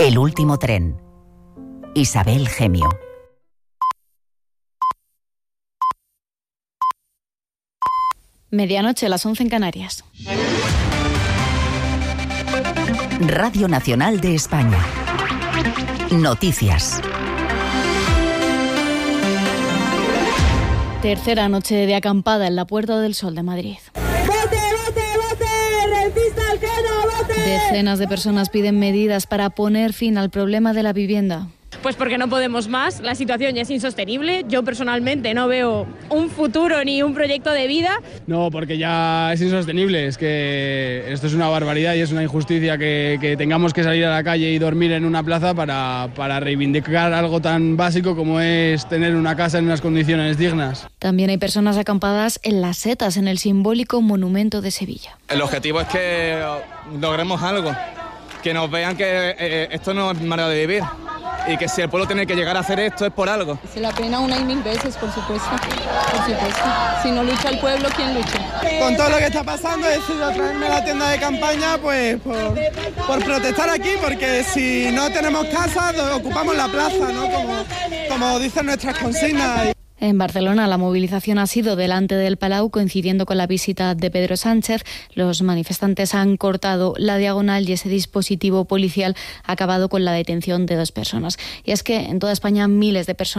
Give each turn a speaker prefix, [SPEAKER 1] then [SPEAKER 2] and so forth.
[SPEAKER 1] El último tren. Isabel Gemio.
[SPEAKER 2] Medianoche, las 11 en Canarias.
[SPEAKER 1] Radio Nacional de España. Noticias.
[SPEAKER 2] Tercera noche de acampada en la Puerta del Sol de Madrid.
[SPEAKER 3] ¡Vote, vote, vote! ¡Rentista Alcano, vote!
[SPEAKER 2] Decenas de personas piden medidas para poner fin al problema de la vivienda.
[SPEAKER 4] Pues porque no podemos más, la situación ya es insostenible. Yo personalmente no veo un futuro ni un proyecto de vida.
[SPEAKER 5] No, porque ya es insostenible, es que esto es una barbaridad y es una injusticia que tengamos que salir a la calle y dormir en una plaza para reivindicar algo tan básico como es tener una casa en unas condiciones dignas.
[SPEAKER 2] También hay personas acampadas en Las Setas, en el simbólico monumento de Sevilla.
[SPEAKER 6] El objetivo es que logremos algo, que nos vean que esto no es manera de vivir. Y que si el pueblo tiene que llegar a hacer esto es por algo.
[SPEAKER 7] Se la pena una y mil veces, por supuesto. Si no lucha el pueblo, ¿quién lucha?
[SPEAKER 8] Con todo lo que está pasando, he decidido traerme la tienda de campaña pues por protestar aquí, porque si no tenemos casa, ocupamos la plaza, ¿no? Como dicen nuestras consignas.
[SPEAKER 2] En Barcelona la movilización ha sido delante del Palau, coincidiendo con la visita de Pedro Sánchez. Los manifestantes han cortado la diagonal y ese dispositivo policial ha acabado con la detención de 2 personas. Y es que en toda España miles de personas